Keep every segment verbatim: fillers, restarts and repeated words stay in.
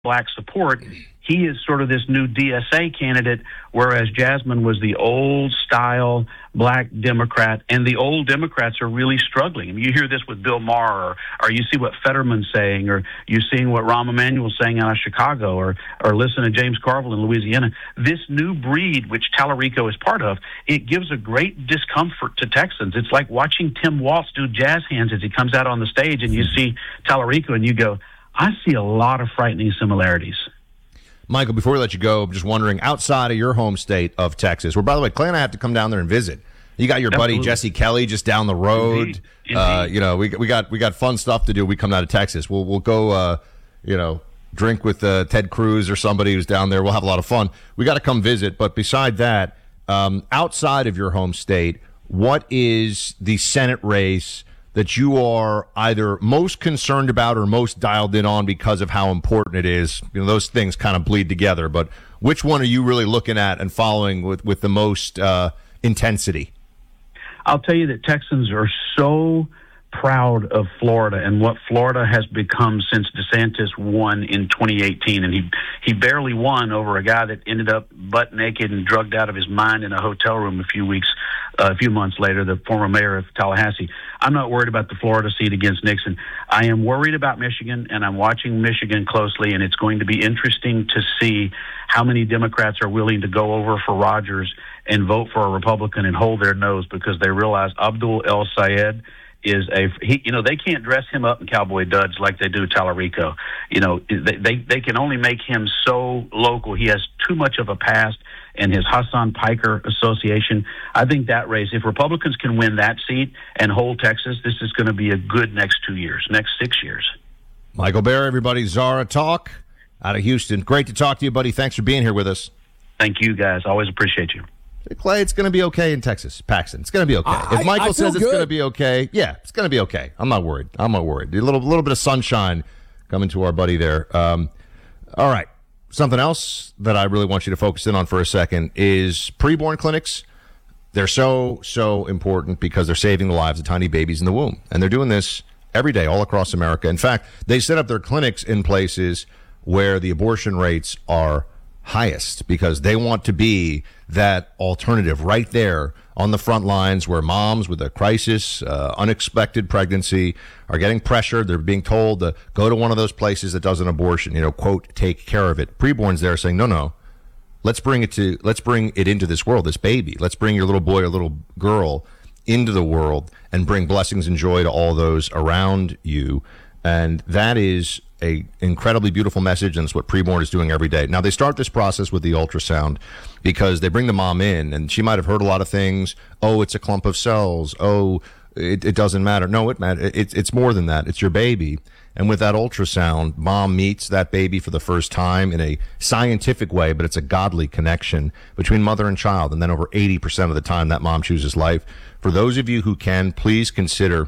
black support. He is sort of this new D S A candidate, whereas Jasmine was the old-style black Democrat, and the old Democrats are really struggling. I mean, you hear this with Bill Maher, or, or you see what Fetterman's saying, or you're seeing what Rahm Emanuel's saying out of Chicago, or, or listen to James Carville in Louisiana. This new breed, which Tallarico is part of, it gives a great discomfort to Texans. It's like watching Tim Waltz do jazz hands as he comes out on the stage, and you see Tallarico, and you go, I see a lot of frightening similarities. Michael, before we let you go, I'm just wondering, outside of your home state of Texas, where, by the way, Clay and I have to come down there and visit. You got your Absolutely. buddy Jesse Kelly just down the road. Indeed. Indeed. Uh, you know, we we got we got fun stuff to do. We come down to Texas. We'll we'll go, uh, you know, drink with uh, Ted Cruz or somebody who's down there. We'll have a lot of fun. We got to come visit. But beside that, um, outside of your home state, what is the Senate race that you are either most concerned about or most dialed in on because of how important it is? You know, those things kind of bleed together, but which one are you really looking at and following with, with the most uh, intensity? I'll tell you that Texans are so proud of Florida and what Florida has become since DeSantis won in twenty eighteen. And he, he barely won over a guy that ended up butt naked and drugged out of his mind in a hotel room a few weeks, uh, a few months later, the former mayor of Tallahassee. I'm not worried about the Florida seat against Nixon. I am worried about Michigan, and I'm watching Michigan closely, and it's going to be interesting to see how many Democrats are willing to go over for Rogers and vote for a Republican and hold their nose because they realize Abdul El Sayed is a, he, you know, they can't dress him up in cowboy duds like they do Tallarico. You know, they, they, they can only make him so local. He has too much of a past, and his Hassan Piker association. I think that race, if Republicans can win that seat and hold Texas, this is going to be a good next two years, next six years. Michael Bear, everybody, Zara Talk out of Houston. Great to talk to you, buddy. Thanks for being here with us. Thank you, guys. Always appreciate you. Clay, it's going to be okay in Texas. Paxton, it's going to be okay. I, if Michael I says it's good. going to be okay, yeah, it's going to be okay. I'm not worried. I'm not worried. A little, little bit of sunshine coming to our buddy there. Um, all right. Something else that I really want you to focus in on for a second is preborn clinics. They're so, so important because they're saving the lives of tiny babies in the womb. And they're doing this every day all across America. In fact, they set up their clinics in places where the abortion rates are highest because they want to be that alternative right there on the front lines where moms with a crisis, uh, unexpected pregnancy are getting pressured. They're being told to go to one of those places that does an abortion, you know, quote, take care of it. Preborn's there saying, no, no, let's bring it to, let's bring it into this world, this baby. Let's bring your little boy or little girl into the world and bring blessings and joy to all those around you. And that is a incredibly beautiful message, and it's what Preborn is doing every day. Now, they start this process with the ultrasound because they bring the mom in, and she might have heard a lot of things. Oh, it's a clump of cells. Oh, it, it doesn't matter. No, it matters. It, it's more than that. It's your baby. And with that ultrasound, mom meets that baby for the first time in a scientific way, but it's a godly connection between mother and child. And then over eighty percent of the time, that mom chooses life. For those of you who can, please consider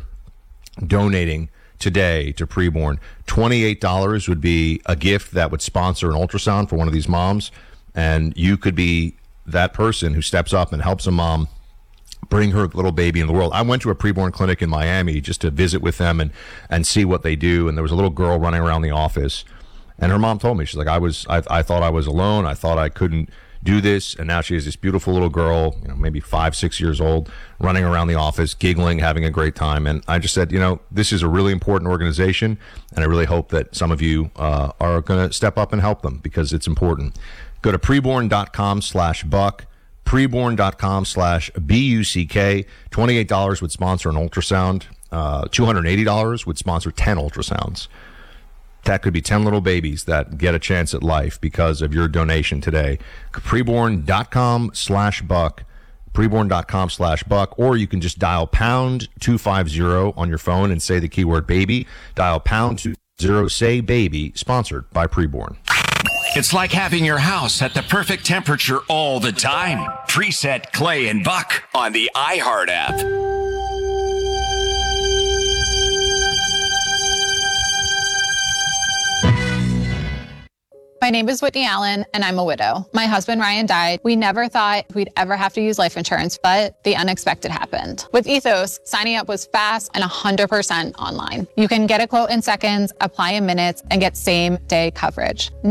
donating today to Preborn. twenty-eight dollars would be a gift that would sponsor an ultrasound for one of these moms, and you could be that person who steps up and helps a mom bring her little baby in the world. I went to a Preborn clinic in Miami just to visit with them and and see what they do, and there was a little girl running around the office, and her mom told me, she's like, I was I, I thought I was alone, I thought I couldn't do this, and now she has this beautiful little girl, you know, maybe five, six years old, running around the office, giggling, having a great time. And I just said, you know, this is a really important organization, and I really hope that some of you uh, are going to step up and help them because it's important. Go to preborn.com slash buck, preborn.com slash B-U-C-K. twenty-eight dollars would sponsor an ultrasound. Uh, two hundred eighty dollars would sponsor ten ultrasounds. That could be ten little babies that get a chance at life because of your donation today. Preborn.com slash buck, preborn.com slash buck, or you can just dial pound two fifty on your phone and say the keyword baby. Dial pound two fifty, say baby, sponsored by Preborn. It's like having your house at the perfect temperature all the time. Preset Clay and Buck on the iHeart app. My name is Whitney Allen, and I'm a widow. My husband, Ryan, died. We never thought we'd ever have to use life insurance, but the unexpected happened. With Ethos, signing up was fast and one hundred percent online. You can get a quote in seconds, apply in minutes, and get same-day coverage.